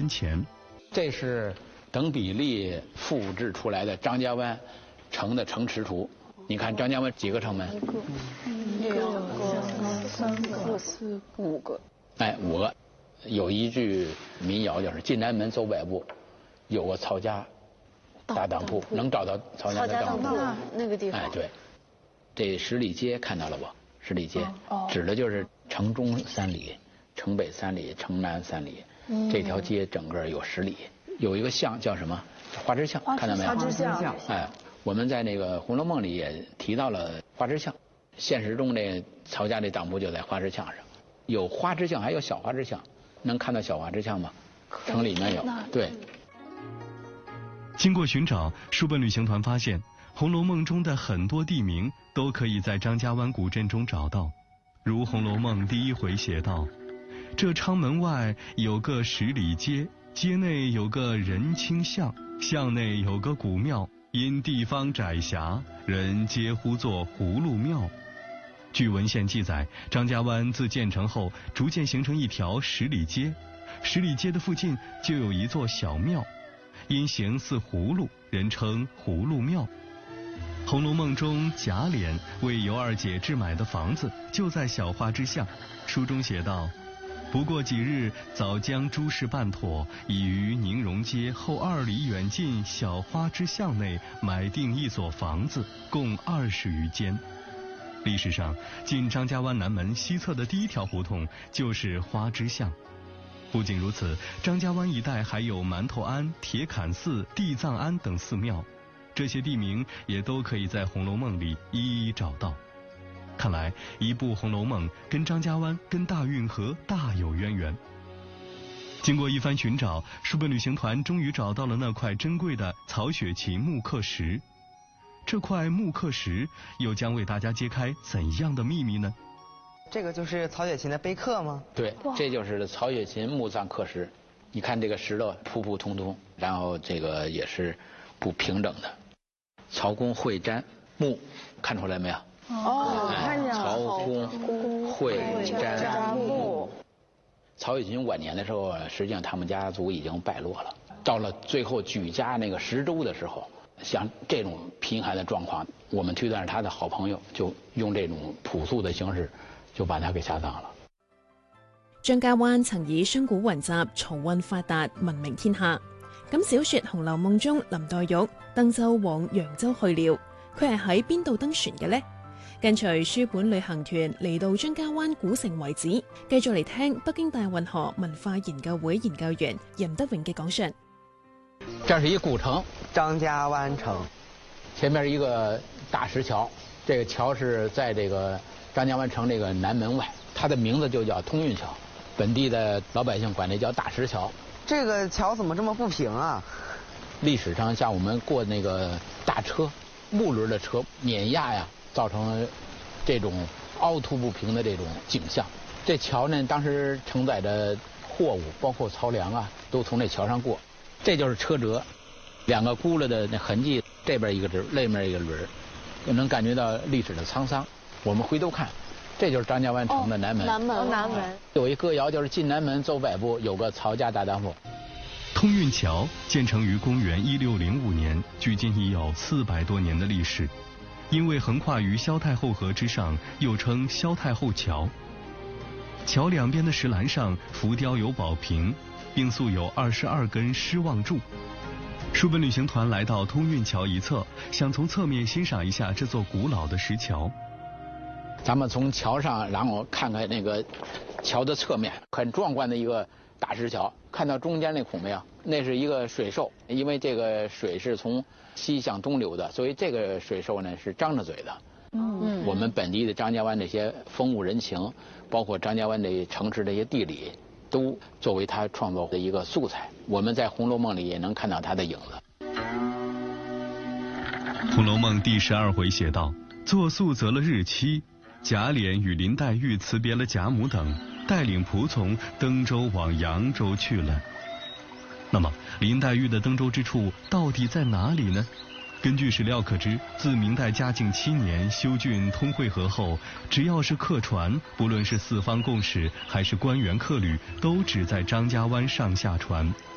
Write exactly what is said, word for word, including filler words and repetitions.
前。 这是等比例复制出来的张家湾城的城池图。你看张家湾几个城门？ 一个、两个、三个、四、五个。 哎，五个。有一句民谣就是“进南门走百步，有个曹家大当铺”，能找到曹家的当铺那个地方。 哎，对。这十里街看到了不？十里街、哦、指的就是城中三里、城北三里、城南三里，嗯、这条街整个有十里。有一个巷叫什么？花枝巷，看到没有？ 花枝巷。 哎，我们在那个《红楼梦》里也提到了花枝巷。现实中这曹家这当铺就在花枝巷上，有花枝巷，还有小花枝巷。能看到小花枝巷吗？城里面有。对。 经过寻找，书本旅行团发现，《红楼梦》中的很多地名都可以在张家湾古镇中找到。如《红楼梦》第一回写道：“这昌门外有个十里街，街内有个仁清巷，巷内有个古庙，因地方窄狭，人皆呼作葫芦庙。”据文献记载，张家湾自建成后逐渐形成一条十里街，十里街的附近就有一座小庙，因形似葫芦，人称葫芦庙。《红楼梦》中贾琏为尤二姐置买的房子就在小花枝巷，书中写道：“不过几日，早将诸事办妥，已于宁荣街后二里远近小花枝巷内买定一所房子，共二十余间。”历史上，进张家湾南门西侧的第一条胡同就是花枝巷。不仅如此，张家湾一带还有馒头庵、铁槛寺、地藏庵等寺庙，这些地名也都可以在《红楼梦》里一一找到。看来，一部《红楼梦》跟张家湾、跟大运河大有渊源。经过一番寻找，书本旅行团终于找到了那块珍贵的曹雪芹木刻石。这块木刻石又将为大家揭开怎样的秘密呢？ 这个就是曹雪芹的碑刻吗？ 对，这就是曹雪芹墓葬刻石。你看这个石头普普通通，然后这个也是不平整的。曹公会瞻墓，看出来没有？ 哦，看见了。 曹公会瞻墓。曹雪芹晚年的时候，实际上他们家族已经败落了。到了最后举家那个十州的时候。像这种贫寒的状况，我们推断是他的好朋友就用这种朴素的形式就把他给下葬了。 張家灣曾以商賈雲集、漕運發達聞名天下。咁小說《紅樓夢》中林黛玉登舟往揚州去了，佢係喺邊度登船嘅呢？跟隨書本旅行團嚟到張家灣古城遺址，繼續嚟聽北京大運河文化研究會研究員任德榮嘅講述。 这是一古城， 张家灣城， 前面一个大石桥，这个桥是在这个张家湾城这个南门外，它的名字就叫通运桥，本地的老百姓管这叫大石桥。 这个桥怎么这么不平啊？ 历史上像我们过那个大车、木轮的车碾压呀，造成这种凹凸不平的这种景象。这桥呢，当时承载着货物，包括漕粮啊，都从这桥上过。这就是车辙，两个轱辘的那痕迹，这边一个轮，那边一个轮，就能感觉到历史的沧桑。我们回头看，这就是张家湾城的南门。 哦、南门，南门有一歌谣，就是进南门走百步，有个曹家大当铺。 通运桥建成于公元一六零五年，距今已有四百多年的历史。因为横跨于萧太后河之上，又称萧太后桥。桥两边的石栏上浮雕有宝瓶，并塑有二十二根狮望柱。书本旅行团来到通运桥一侧，想从侧面欣赏一下这座古老的石桥。 咱们从桥上，然后看看那个桥的侧面，很壮观的一个大石桥。看到中间那孔没有？那是一个水兽，因为这个水是从西向东流的，所以这个水兽呢是张着嘴的。嗯，我们本地的张家湾这些风物人情，包括张家湾这城市这些地理，都作为他创作的一个素材。我们在《红楼梦》里也能看到他的影子。 《红楼梦》第十二回写道：作宿择了日期，贾琏与林黛玉辞别了贾母等，带领仆从登舟往扬州去了。那么，林黛玉的登舟之处到底在哪里呢？根据史料可知，自明代嘉靖七年修浚通惠河后，只要是客船，不论是四方贡使还是官员客旅，都只在张家湾上下船。